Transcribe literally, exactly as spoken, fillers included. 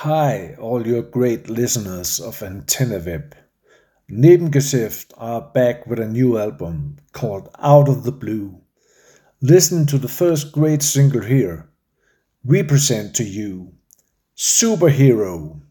Hi, all your great listeners of AntennaWeb. Nebengeschäft are back with a new album called Out of the Blue. Listen to the first great single here. We present to you Superhero.